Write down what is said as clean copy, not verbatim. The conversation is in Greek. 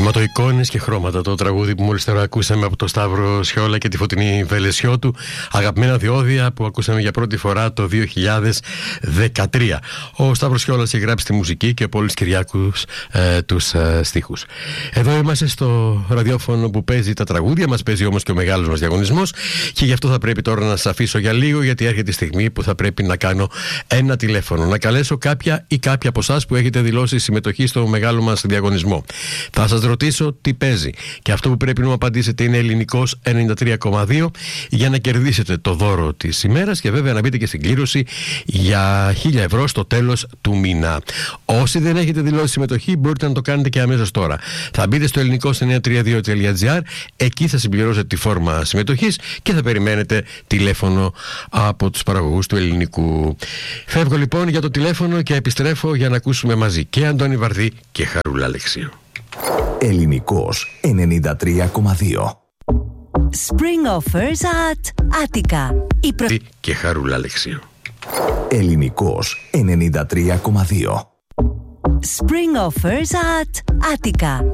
Κινηματοεικόνες και χρώματα, το τραγούδι που μόλις τώρα ακούσαμε από το Σταύρο Σιόλα και τη Φωτεινή Βελεσιώτου, αγαπημένα διόδια που ακούσαμε για πρώτη φορά το 2013. Ο Σταύρος Σιόλας έχει γράψει τη μουσική και ο Πόλης Κυριάκους τους στίχους. Εδώ είμαστε στο ραδιόφωνο που παίζει τα τραγούδια μας, παίζει όμως και ο μεγάλος μας διαγωνισμός, και γι' αυτό θα πρέπει τώρα να σας αφήσω για λίγο, γιατί έρχεται η στιγμή που θα πρέπει να κάνω ένα τηλέφωνο, να καλέσω κάποια ή κάποια από εσάς που έχετε δηλώσει συμμετοχή στο μεγάλο μας διαγωνισμό. Θα σας ρωτήσω τι παίζει, και αυτό που πρέπει να μου απαντήσετε είναι ελληνικός 93,2 για να κερδίσετε το δώρο της ημέρας, και βέβαια να μπείτε και στην κλήρωση για 1.000 ευρώ στο τέλος του μήνα. Όσοι δεν έχετε δηλώσει συμμετοχή μπορείτε να το κάνετε και αμέσως τώρα. Θα μπείτε στο ελληνικός932.gr, εκεί θα συμπληρώσετε τη φόρμα συμμετοχής και θα περιμένετε τηλέφωνο από τους παραγωγούς του ελληνικού. Φεύγω λοιπόν για το τηλέφωνο και επιστρέφω για να ακούσουμε μαζί και Αντώνη Βαρδί και Χαρούλα Αλεξίου. Ελληνικός 93,2. Spring offers at Attica. Και Χαρούλα Αλεξίου. Ελληνικός 93,2. Spring offers at Attica.